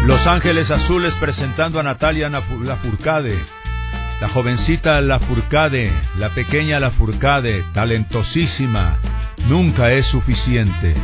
Los Ángeles Azules presentando a Natalia Lafourcade. La jovencita Lafourcade, la pequeña Lafourcade, talentosísima. Nunca es suficiente.